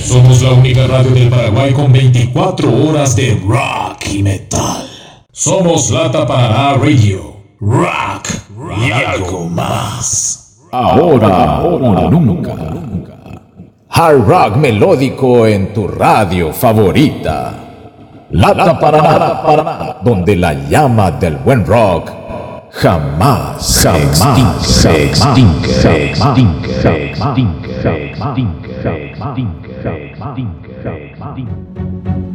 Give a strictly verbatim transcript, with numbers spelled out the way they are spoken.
Somos la única radio del Paraguay con veinticuatro horas de rock y metal. Somos Lata Paraná Radio. Rock y algo más. Ahora o nunca. Hard rock melódico en tu radio favorita. Lata Paraná, Paraná, donde la llama del buen rock jamás, jamás se extingue, se extingue, se extingue, se extingue, se extingue, se extingue, se extingue.